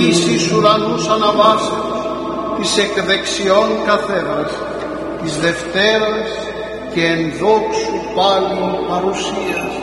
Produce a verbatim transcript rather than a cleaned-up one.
εις εις ουρανούς αναβάσεως, εις εκ δεξιών καθέδρας, εις Δευτέρας και εν δόξου πάλιν παρουσίας.